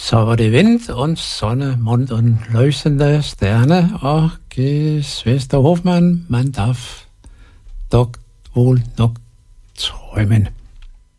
Så var det Wind und Sonne, Mond und leuchtende Sterne og Geschwister Hofmann, man darf doch wohl noch träumen.